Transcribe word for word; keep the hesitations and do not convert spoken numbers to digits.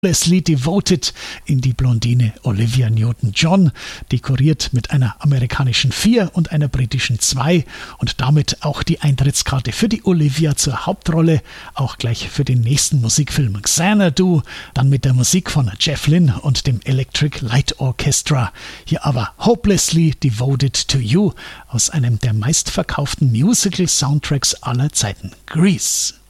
Leslie Devoted in die Blondine Olivia Newton-John, dekoriert mit einer amerikanischen vier und einer britischen zwei und damit auch die Eintrittskarte für die Olivia zur Hauptrolle, auch gleich für den nächsten Musikfilm Xanadu, dann mit der Musik von Jeff Lynne und dem Electric Light Orchestra. Hier aber Hopelessly Devoted to You aus einem der meistverkauften Musical-Soundtracks aller Zeiten, Grease.